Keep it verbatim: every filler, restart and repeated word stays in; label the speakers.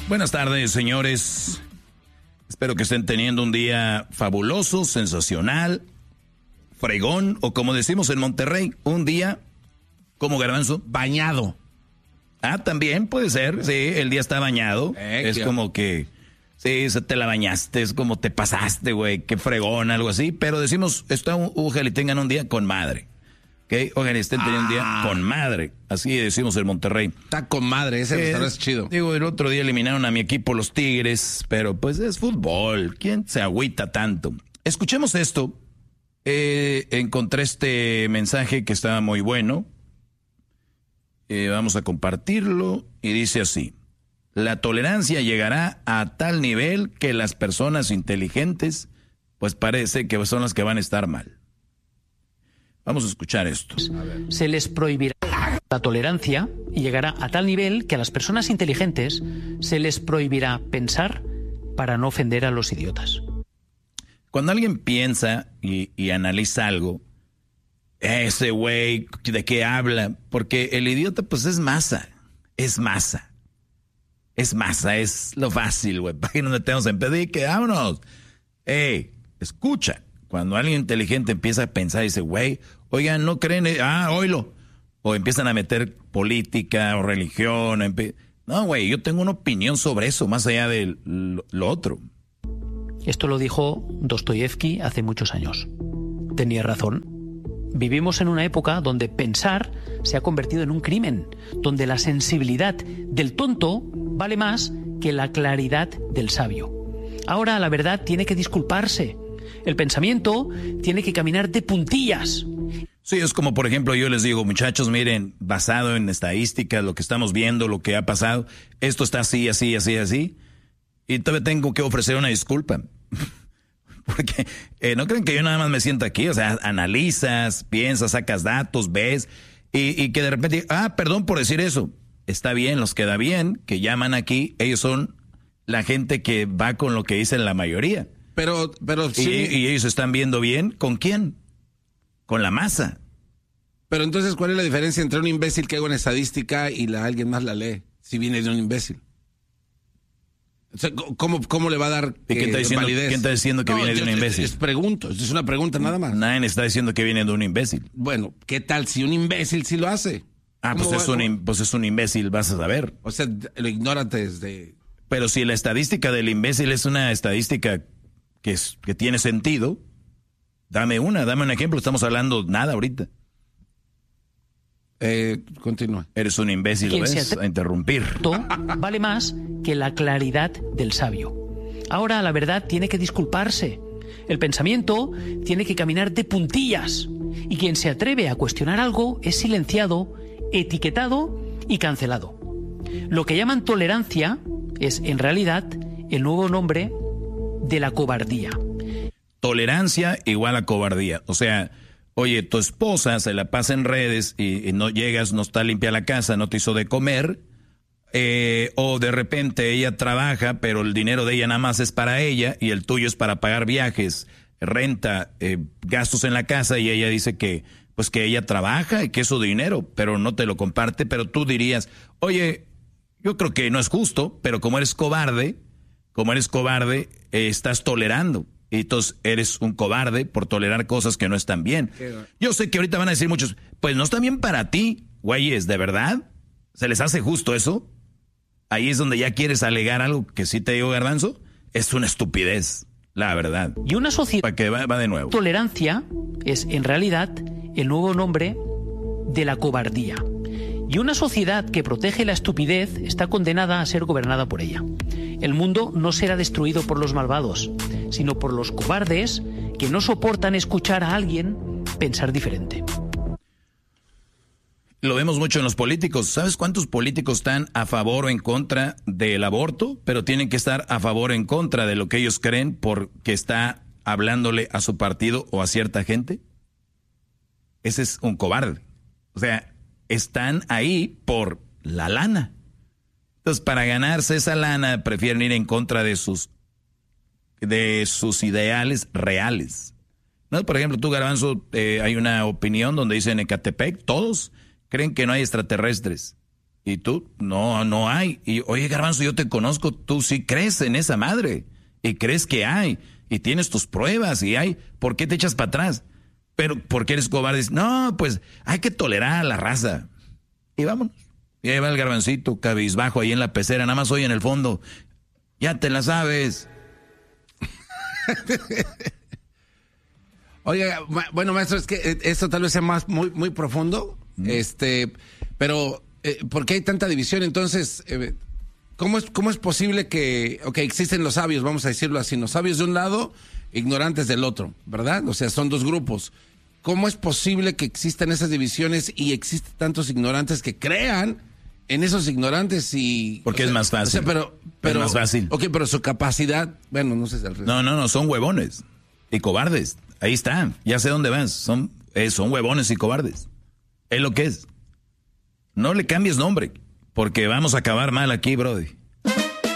Speaker 1: Buenas tardes, señores. Espero que estén teniendo un día fabuloso, sensacional, fregón, o como decimos en Monterrey, un día, ¿cómo, Garbanzo?
Speaker 2: Bañado.
Speaker 1: Ah, también puede ser, sí, el día está bañado.
Speaker 2: Eh,
Speaker 1: es
Speaker 2: tío.
Speaker 1: como que, sí, se te la bañaste, es como te pasaste, güey, qué fregón, algo así. Pero decimos, está, ojalá y tengan un día con madre. ¿Ok? Ojalá estén teniendo un día
Speaker 2: Ah.
Speaker 1: con madre. Así decimos en Monterrey.
Speaker 2: Está con madre, ese
Speaker 1: Eh,
Speaker 2: restaurante es chido.
Speaker 1: Digo, el otro día eliminaron a mi equipo los Tigres, pero pues es fútbol. ¿Quién se agüita tanto? Escuchemos esto. Eh, encontré este mensaje que estaba muy bueno. Eh, vamos a compartirlo y dice así. La tolerancia llegará a tal nivel que las personas inteligentes, pues parece que son las que van a estar mal. Vamos a escuchar esto.
Speaker 3: Se les prohibirá la tolerancia y llegará a tal nivel que a las personas inteligentes se les prohibirá pensar para no ofender a los idiotas.
Speaker 1: Cuando alguien piensa y, y analiza algo, ese güey, ¿de qué habla? Porque el idiota, pues es masa, es masa. Es masa, es lo fácil, güey. ¿Para qué nos metemos en pedir? Que vámonos. Ey, escucha. Cuando alguien inteligente empieza a pensar y dice, güey, oigan, no creen, ah, oílo. O empiezan a meter política o religión. Empe- no, güey, yo tengo una opinión sobre eso, más allá de lo, lo otro.
Speaker 3: Esto lo dijo Dostoyevsky hace muchos años. Tenía razón. Vivimos en una época donde pensar se ha convertido en un crimen, donde la sensibilidad del tonto vale más que la claridad del sabio. Ahora la verdad tiene que disculparse. El pensamiento tiene que caminar de puntillas.
Speaker 1: Sí, es como, por ejemplo, yo les digo, muchachos, miren, basado en estadísticas, lo que estamos viendo, lo que ha pasado, esto está así, así, así, así, y todavía tengo que ofrecer una disculpa. Porque eh, no creen que yo nada más me siento aquí, o sea, analizas, piensas, sacas datos, ves, y, y que de repente, ah, perdón por decir eso, está bien, los queda bien, que llaman aquí, ellos son la gente que va con lo que dicen la mayoría.
Speaker 2: Pero, pero
Speaker 1: Y,
Speaker 2: sí.
Speaker 1: y ellos están viendo bien, ¿con quién? Con la masa.
Speaker 2: Pero entonces, ¿cuál es la diferencia entre un imbécil que haga una estadística y la, alguien más la lee? Si viene de un imbécil. O sea, ¿cómo, cómo le va a dar
Speaker 1: ¿Y quién está
Speaker 2: eh,
Speaker 1: diciendo,
Speaker 2: validez?
Speaker 1: quién está diciendo que
Speaker 2: No,
Speaker 1: viene de
Speaker 2: yo-
Speaker 1: un
Speaker 2: es-
Speaker 1: imbécil?
Speaker 2: Es, pregunto, es una pregunta nada más.
Speaker 1: Nadie está diciendo que viene de un imbécil.
Speaker 2: Bueno, ¿qué tal si un imbécil sí lo hace?
Speaker 1: Ah, pues
Speaker 2: ¿Cómo
Speaker 1: es,
Speaker 2: va-
Speaker 1: un,
Speaker 2: cómo-
Speaker 1: im- pues es un imbécil, vas a saber.
Speaker 2: O sea, lo ignórate desde...
Speaker 1: Pero si la estadística del imbécil es una estadística que, es, que tiene sentido, dame una, dame un ejemplo. Estamos hablando nada ahorita.
Speaker 2: Eh, continúa.
Speaker 1: Eres un imbécil,
Speaker 3: ¿Quién se
Speaker 1: ¿ves?
Speaker 3: atre-
Speaker 1: A interrumpir.
Speaker 3: Esto vale más que la claridad del sabio. Ahora la verdad tiene que disculparse. El pensamiento tiene que caminar de puntillas. Y quien se atreve a cuestionar algo es silenciado, etiquetado y cancelado. Lo que llaman tolerancia es, en realidad, el nuevo nombre de la cobardía.
Speaker 1: Tolerancia igual a cobardía. O sea, oye, tu esposa se la pasa en redes y, y no llegas, no está limpia la casa, no te hizo de comer. Eh, o de repente ella trabaja, pero el dinero de ella nada más es para ella y el tuyo es para pagar viajes, renta, eh, gastos en la casa, y ella dice que pues que ella trabaja y que es su dinero, pero no te lo comparte. Pero tú dirías, oye, yo creo que no es justo, pero como eres cobarde, como eres cobarde, eh, estás tolerando. Y entonces eres un cobarde por tolerar cosas que no están bien. Yo sé que ahorita van a decir muchos, pues no está bien para ti, güeyes, ¿de verdad? ¿Se les hace justo eso? Ahí es donde ya quieres alegar algo que sí te digo, Garbanzo, es una estupidez, la verdad.
Speaker 3: Y una sociedad
Speaker 1: Para que va, va de nuevo.
Speaker 3: tolerancia es, en realidad, el nuevo nombre de la cobardía. Y una sociedad que protege la estupidez está condenada a ser gobernada por ella. El mundo no será destruido por los malvados, sino por los cobardes que no soportan escuchar a alguien pensar diferente.
Speaker 1: Lo vemos mucho en los políticos. ¿Sabes cuántos políticos están a favor o en contra del aborto? Pero tienen que estar a favor o en contra de lo que ellos creen porque está hablándole a su partido o a cierta gente. Ese es un cobarde. O sea, están ahí por la lana. Entonces, para ganarse esa lana, prefieren ir en contra de sus, de sus ideales reales. ¿No? Por ejemplo, tú, Garbanzo, eh, hay una opinión donde dicen en Ecatepec, todos creen que no hay extraterrestres. Y tú, no, no hay. Y oye, Garbanzo, yo te conozco, tú sí crees en esa madre. Y crees que hay. Y tienes tus pruebas y hay. ¿Por qué te echas para atrás? Pero, ¿por qué eres cobarde? No, pues hay que tolerar a la raza. Y vámonos. Y ahí va el Garbancito, cabizbajo ahí en la pecera, nada más hoy en el fondo. Ya te la sabes.
Speaker 2: Oiga, bueno, maestro, es que esto tal vez sea más muy, muy profundo. Mm. Este, pero, eh, ¿por qué hay tanta división? Entonces, eh, ¿cómo es, cómo es posible que, ok, existen los sabios, vamos a decirlo así, los sabios de un lado, ignorantes del otro, ¿verdad? O sea, son dos grupos. ¿Cómo es posible que existan esas divisiones y existen tantos ignorantes que crean en esos ignorantes? Y
Speaker 1: porque
Speaker 2: o sea,
Speaker 1: es más fácil.
Speaker 2: O sea, pero, pero,
Speaker 1: es más fácil.
Speaker 2: Ok, pero su capacidad, bueno, no sé si al revés.
Speaker 1: No, no, no, son huevones y cobardes. Ahí están, ya sé dónde vas. Son, eh, son huevones y cobardes. Es lo que es. No le cambies nombre, porque vamos a acabar mal aquí, brody.